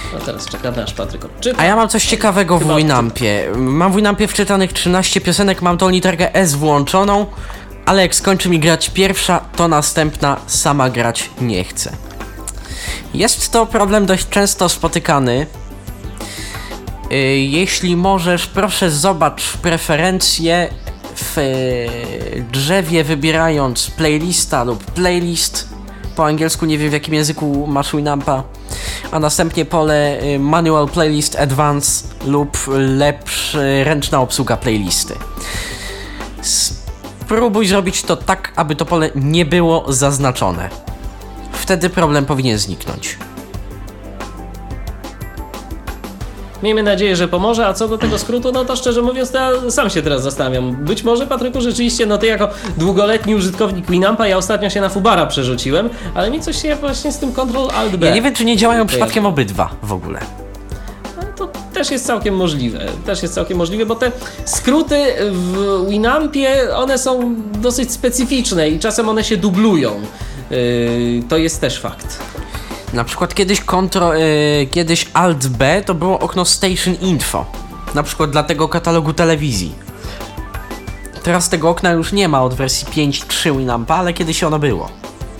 No teraz czekamy aż Patryk odczyta. A ja mam coś ciekawego w Winampie. Mam w Winampie wczytanych 13 piosenek, mam tą literkę S włączoną, ale jak skończy mi grać pierwsza, to następna sama grać nie chce. Jest to problem dość często spotykany. Jeśli możesz, proszę zobacz preferencje w drzewie, wybierając playlista lub playlist. Po angielsku nie wiem w jakim języku masz Winampa. A następnie pole Manual Playlist Advance lub ręczna obsługa playlisty. Spróbuj zrobić to tak, aby to pole nie było zaznaczone. Wtedy problem powinien zniknąć. Miejmy nadzieję, że pomoże, a co do tego skrótu, no to szczerze mówiąc, to ja sam się teraz zastanawiam. Być może, Patryku, rzeczywiście, no ty jako długoletni użytkownik Winampa, ja ostatnio się na Fubara przerzuciłem, ale mi coś się właśnie z tym Ctrl-Alt-B. Ja nie wiem, czy nie działają przypadkiem obydwa w ogóle. No, to też jest całkiem możliwe, bo te skróty w Winampie, one są dosyć specyficzne i czasem one się dublują. To jest też fakt. Na przykład kiedyś Alt-B to było okno Station Info. Na przykład dla tego katalogu telewizji. Teraz tego okna już nie ma od wersji 5.3 Winampa, ale kiedyś ono było.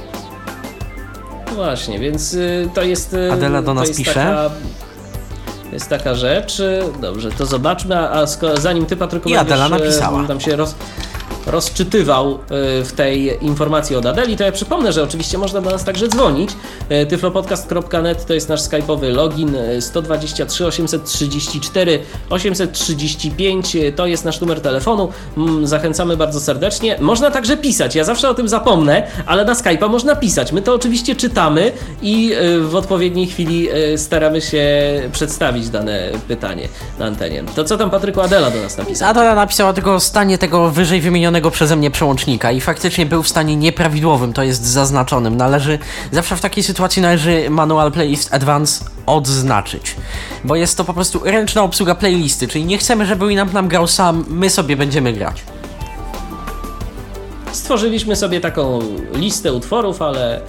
Właśnie, więc to jest... Adela do nas pisze. Jest taka rzecz. Dobrze, to zobaczmy, zanim ty, Patryku, Adela napisała. Tam się rozczytywał w tej informacji od Adeli, to ja przypomnę, że oczywiście można do nas także dzwonić. tyflopodcast.net to jest nasz skype'owy login, 123 834 835 to jest nasz numer telefonu. Zachęcamy bardzo serdecznie. Można także pisać, ja zawsze o tym zapomnę, ale na Skype'a można pisać. My to oczywiście czytamy i w odpowiedniej chwili staramy się przedstawić dane pytanie na antenie. To co tam, Patryku, Adela do nas napisała? Adela napisała tylko o stanie tego wyżej wymienionego przeze mnie przełącznika i faktycznie był w stanie nieprawidłowym, to jest zaznaczonym. Zawsze w takiej sytuacji należy Manual Playlist Advance odznaczyć, bo jest to po prostu ręczna obsługa playlisty, czyli nie chcemy, żeby Winamp nam grał sam, my sobie będziemy grać. Stworzyliśmy sobie taką listę utworów, ale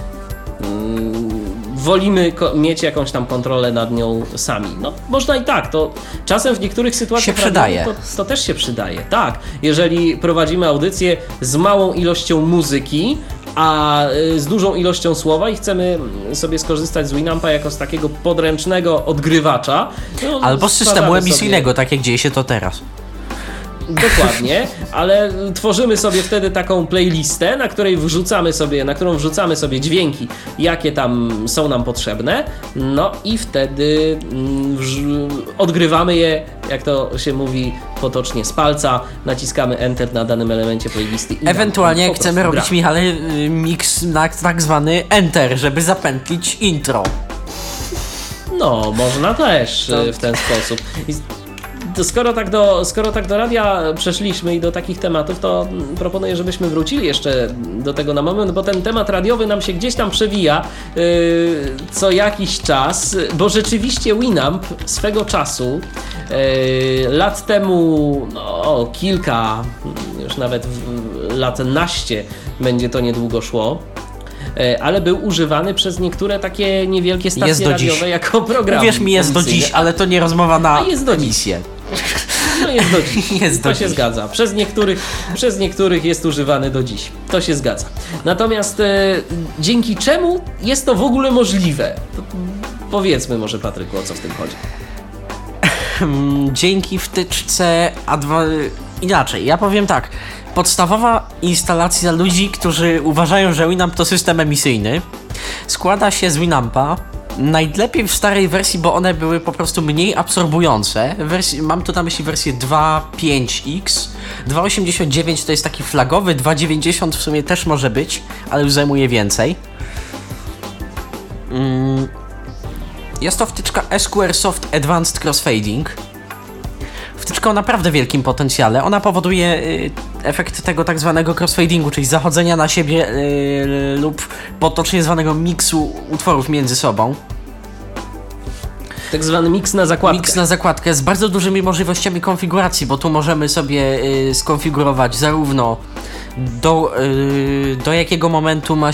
wolimy mieć jakąś tam kontrolę nad nią sami. No, można i tak, to czasem w niektórych sytuacjach się przydaje. To też się przydaje. Tak, jeżeli prowadzimy audycję z małą ilością muzyki, a z dużą ilością słowa i chcemy sobie skorzystać z Winampa jako z takiego podręcznego odgrywacza. No, albo z systemu emisyjnego, tak jak dzieje się to teraz. Dokładnie, ale tworzymy sobie wtedy taką playlistę, na którą wrzucamy sobie dźwięki, jakie tam są nam potrzebne, no i wtedy odgrywamy je, jak to się mówi potocznie, z palca, naciskamy Enter na danym elemencie playlisty. I ewentualnie jak chcemy robić, Michale, mix na tak zwany Enter, żeby zapętlić intro. No, można też w ten sposób. Skoro tak do radia przeszliśmy i do takich tematów, to proponuję, żebyśmy wrócili jeszcze do tego na moment, bo ten temat radiowy nam się gdzieś tam przewija co jakiś czas, bo rzeczywiście Winamp swego czasu, lat temu, no kilka, już nawet lat naście będzie to niedługo szło, ale był używany przez niektóre takie niewielkie stacje radiowe jako program. Wiesz mi, jest do dziś, ale to nie rozmowa na emisję. No jest do dziś. To się zgadza. Przez niektórych jest używany do dziś. To się zgadza. Natomiast dzięki czemu jest to w ogóle możliwe? Powiedzmy może, Patryku, o co w tym chodzi. Dzięki wtyczce inaczej, ja powiem tak. Podstawowa instalacja dla ludzi, którzy uważają, że Winamp to system emisyjny, składa się z Winampa. Najlepiej w starej wersji, bo one były po prostu mniej absorbujące. Mam tu na myśli wersję 2.5X. 2.89 to jest taki flagowy, 2.90 w sumie też może być, ale już zajmuje więcej. Jest to wtyczka Squaresoft Advanced Crossfading. Wtyczka o naprawdę wielkim potencjale. Ona powoduje efekt tego tak zwanego crossfadingu, czyli zachodzenia na siebie lub potocznie zwanego miksu utworów między sobą. Tak zwany miks na zakładkę. Miks na zakładkę z bardzo dużymi możliwościami konfiguracji, bo tu możemy sobie skonfigurować zarówno do jakiego momentu